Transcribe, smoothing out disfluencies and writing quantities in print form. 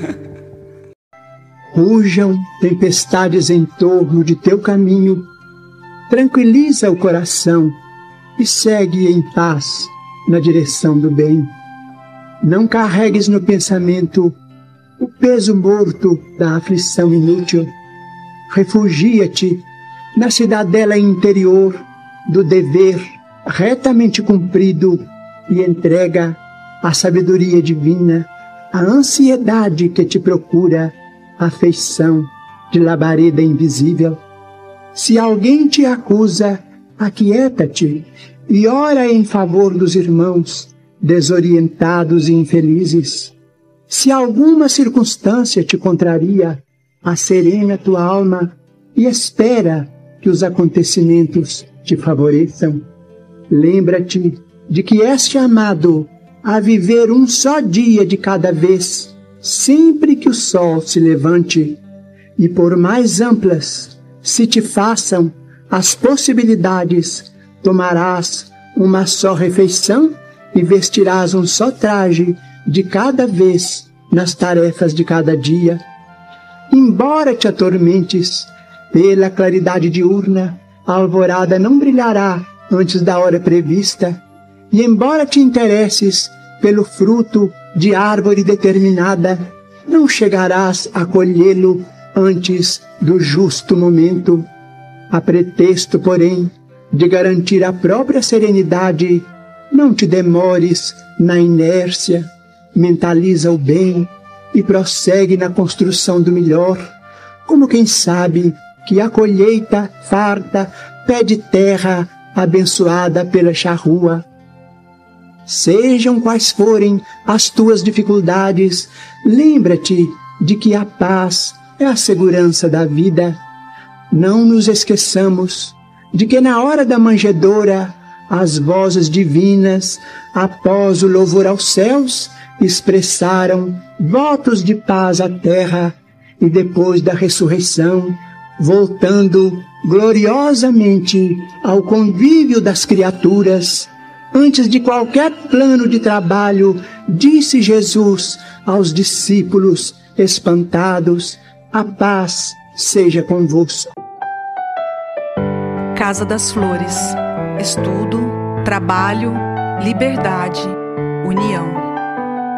Rujam tempestades em torno de teu caminho, tranquiliza o coração e segue em paz na direção do bem. Não carregues no pensamento o peso morto da aflição inútil. Refugia-te na cidadela interior do dever retamente cumprido e entrega à sabedoria divina a ansiedade que te procura, a afeição de labareda invisível. Se alguém te acusa, aquieta-te e ora em favor dos irmãos desorientados e infelizes. Se alguma circunstância te contraria, asserena tua alma e espera que os acontecimentos te favoreçam. Lembra-te de que és chamado a viver um só dia de cada vez, sempre que o sol se levante, e por mais amplas se te façam as possibilidades, tomarás uma só refeição e vestirás um só traje de cada vez nas tarefas de cada dia. Embora te atormentes pela claridade diurna, a alvorada não brilhará antes da hora prevista, e embora te interesses pelo fruto de árvore determinada, não chegarás a colhê-lo antes do justo momento. A pretexto, porém, de garantir a própria serenidade, não te demores na inércia, mentaliza o bem e prossegue na construção do melhor, como quem sabe que a colheita farta pede terra abençoada pela charrua. Sejam quais forem as tuas dificuldades, lembra-te de que a paz é a segurança da vida. Não nos esqueçamos de que na hora da manjedoura, as vozes divinas, após o louvor aos céus, expressaram votos de paz à terra, e depois da ressurreição, voltando gloriosamente ao convívio das criaturas, antes de qualquer plano de trabalho, disse Jesus aos discípulos espantados: a paz seja convosco. Casa das Flores. Estudo, trabalho, liberdade, união.